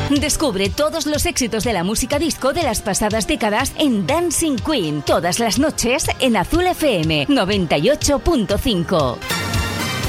Descubre todos los éxitos de la música disco de las pasadas décadas en Dancing Queen, todas las noches en Azul FM 98.5.